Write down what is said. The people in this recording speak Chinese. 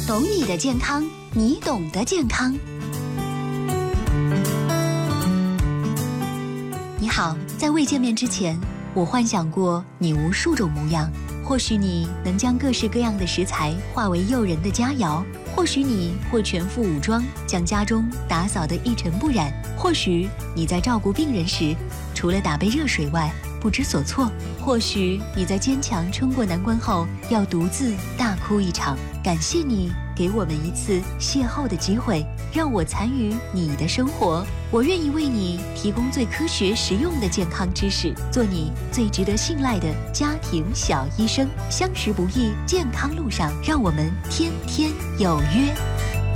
懂你的健康，你懂的健康。你好，在未见面之前，我幻想过你无数种模样。或许你能将各式各样的食材化为诱人的佳肴，或许你会全副武装，将家中打扫得一尘不染，或许你在照顾病人时，除了打杯热水外不知所措，或许你在坚强撑过难关后要独自大哭一场。感谢你给我们一次邂逅的机会，让我参与你的生活。我愿意为你提供最科学实用的健康知识，做你最值得信赖的家庭小医生。相识不易，健康路上，让我们天天有约。